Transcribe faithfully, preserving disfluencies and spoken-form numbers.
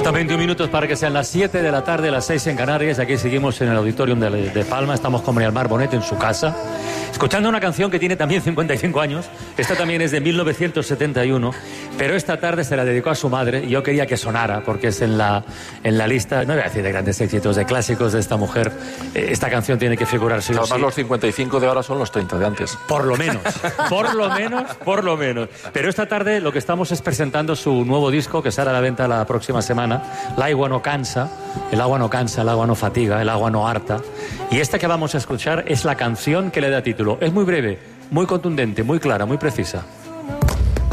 Faltan veintiún minutos para que sean las siete de la tarde, las seis en Canarias. Aquí seguimos en el Auditorium de, de Palma. Estamos con María del Mar Bonet en su casa, escuchando una canción que tiene también cincuenta y cinco años. Esta también es de mil novecientos setenta y uno, pero esta tarde se la dedicó a su madre y yo quería que sonara, porque es en la, en la lista, no voy a decir de grandes éxitos, de clásicos de esta mujer. Esta canción tiene que figurar sí o Además, sí. los cincuenta y cinco de ahora son los treinta de antes. Por lo menos, por lo menos, por lo menos. Pero esta tarde lo que estamos es presentando su nuevo disco, que sale a la venta la próxima semana. El agua no cansa, el agua no cansa, el agua no fatiga, el agua no harta. Y esta que vamos a escuchar es la canción que le da título. Es muy breve, muy contundente, muy clara, muy precisa.